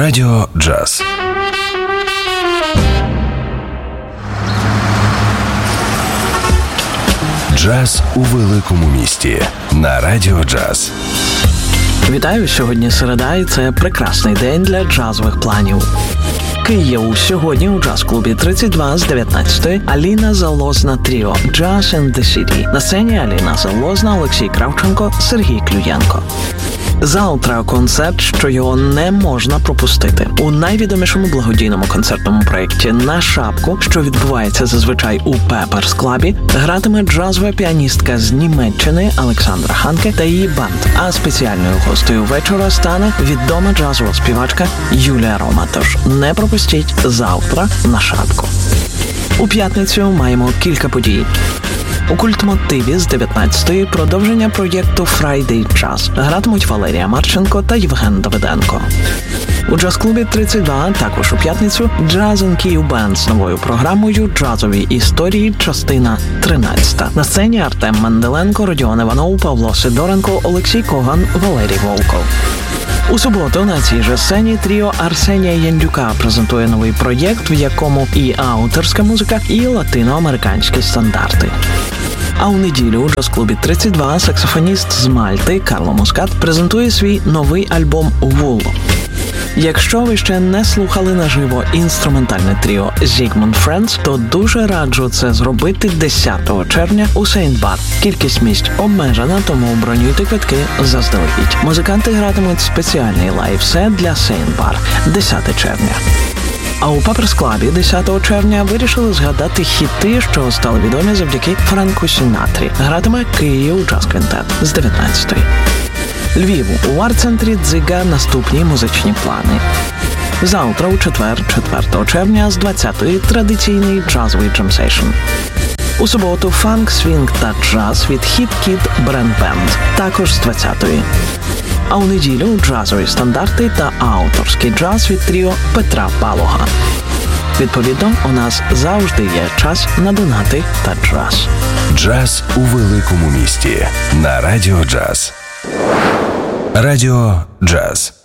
Радіо Джаз. Джаз у великому місті на Радіо Джаз. Вітаю, сьогодні середа, і це прекрасний день для джазових планів. Київ сьогодні у джаз-клубі 32 з 19-ї Аліна Залозна Тріо «Jazz in the City». На сцені Аліна Залозна, Олексій Кравченко, Сергій Клюєнко. Завтра концерт, що його не можна пропустити. У найвідомішому благодійному концертному проєкті «На шапку», що відбувається зазвичай у Пеперс Клабі, гратиме джазова піаністка з Німеччини Олександра Ханке та її банд. А спеціальною гостею вечора стане відома джазова співачка Юлія Рома. Тож не пропустіть завтра «На шапку». У п'ятницю маємо кілька подій. У Культмотиві з 19-ї продовження проєкту Friday Jazz гратимуть Валерія Марченко та Євген Давиденко. У джаз-клубі 32 також у п'ятницю Jazz in Kyiv Band з новою програмою «Джазові історії», частина 13. На сцені Артем Менделенко, Родіон Іванов, Павло Сидоренко, Олексій Коган, Валерій Волков. У суботу на цій же сцені тріо Арсенія Яндюка презентує новий проєкт, в якому і авторська музика, і латиноамериканські стандарти. А у неділю у джаз-клубі 32 саксофоніст з Мальти Карло Мускат презентує свій новий альбом «Wool». Якщо ви ще не слухали наживо інструментальне тріо Zigmund Friends, то дуже раджу це зробити 10 червня у Сейнт-Бар. Кількість місць обмежена, тому бронюйте квитки заздалегідь. Музиканти гратимуть спеціальний лайв-сет для Сейнт-Бар 10 червня. А у Пеперс Клабі 10 червня вирішили згадати хіти, що стали відомі завдяки Френку Сінатрі. Гратиме Київ джаз-квінтет з 19-ї. Львів. У арт-центрі «Дзига» наступні музичні плани. Завтра, у четвер, 4 червня, з 20-ї традиційний джазовий джемсейшн. У суботу фанк, свінг та джаз від Hit Kid Brand Band, також з 20-ї. А у неділю джазові стандарти та авторський джаз від тріо Петра Палога. Відповідно, у нас завжди є час на донати та джаз. Джаз у великому місті на Радіо Джаз. Радіо Джаз.